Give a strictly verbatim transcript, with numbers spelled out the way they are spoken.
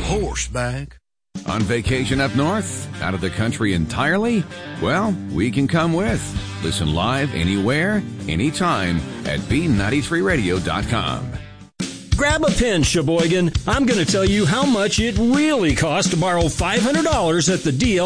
horseback. On vacation up north? Out of the country entirely? Well, we can come with. Listen live anywhere, anytime at B ninety-three radio dot com. Grab a pen, Sheboygan. I'm going to tell you how much it really costs to borrow five hundred dollars at the D L